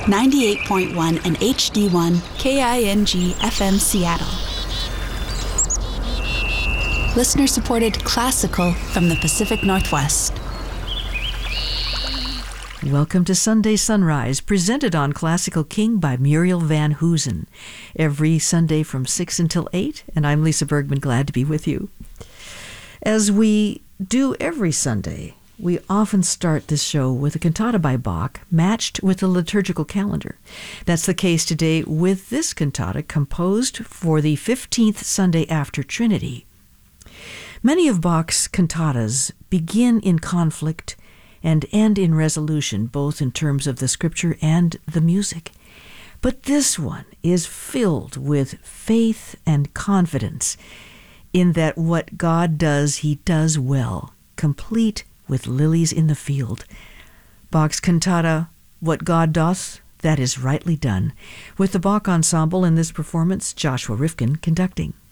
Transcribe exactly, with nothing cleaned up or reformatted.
ninety-eight point one and H D one K I N G F M Seattle. Listener-supported classical from the Pacific Northwest. Welcome to Sunday Sunrise, presented on Classical King by Muriel Van Hoosen. Every Sunday from six until eight, and I'm Lisa Bergman, glad to be with you. As we do every Sunday, we often start this show with a cantata by Bach matched with the liturgical calendar. That's the case today with this cantata composed for the fifteenth Sunday after Trinity. Many of Bach's cantatas begin in conflict and end in resolution, both in terms of the scripture and the music. But this one is filled with faith and confidence in that what God does, he does well, complete with lilies in the field. Bach's cantata, What God Doth, That Is Rightly Done, with the Bach Ensemble in this performance, Joshua Rifkin conducting.